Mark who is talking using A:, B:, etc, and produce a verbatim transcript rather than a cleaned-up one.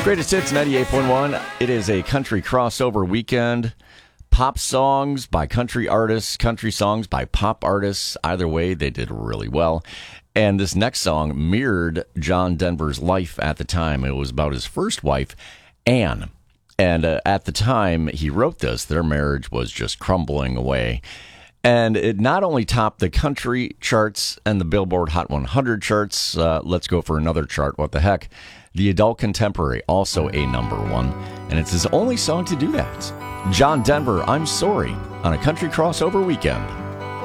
A: Greatest hits, ninety-eight point one. It is a country crossover weekend. Pop songs by country artists, country songs by pop artists. Either way, they did really well. And this next song mirrored John Denver's life at the time. It was about his first wife, Ann. And uh, at the time he wrote this, their marriage was just crumbling away. And it not only topped the country charts and the Billboard Hot one hundred charts. Uh, let's go for another chart. What the heck? The Adult Contemporary, also a number one. And it's his only song to do that. John Denver, I'm Sorry, on a country crossover weekend.